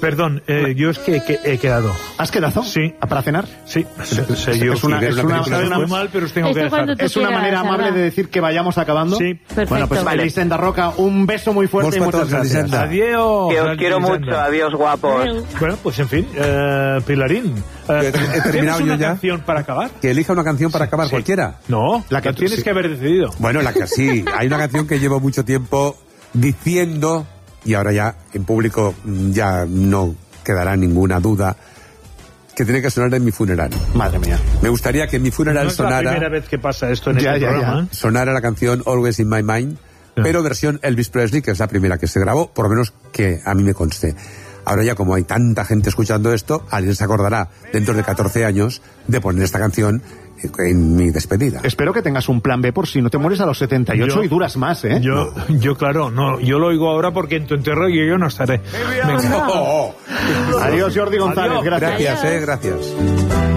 Perdón, yo es que he quedado. ¿Has quedado? Sí. ¿Para cenar? Sí. Es una muy mal, pero os tengo que dejar. Es una manera amable de decir que vayamos acabando. Sí. Perfecto. Bueno, pues vale, Elisenda Roca, un beso muy fuerte y muchas gracias. Adiós. Que os quiero mucho, adiós guapos. Bueno, pues en fin, Pilarín, He terminado ¿tienes yo una ya. canción para acabar? Que elija una canción para acabar, Sí. cualquiera. No, la que tienes que haber decidido. Bueno, la que sí. Hay una canción que llevo mucho tiempo diciendo, y ahora ya en público ya no quedará ninguna duda, que tiene que sonar en mi funeral. Madre mía. Me gustaría que en mi funeral No es la sonara... primera vez que pasa esto en este programa. ¿Eh? Sonara la canción Always in My Mind, pero versión Elvis Presley, que es la primera que se grabó, por lo menos que a mí me conste. Ahora ya, como hay tanta gente escuchando esto, alguien se acordará dentro de 14 años de poner esta canción en mi despedida. Espero que tengas un plan B por si no te mueres a los 78 y duras más, ¿eh? Yo claro, no, yo lo oigo ahora porque en tu entierro yo no estaré. Adiós, Jordi González. Adiós. Gracias. Gracias, gracias.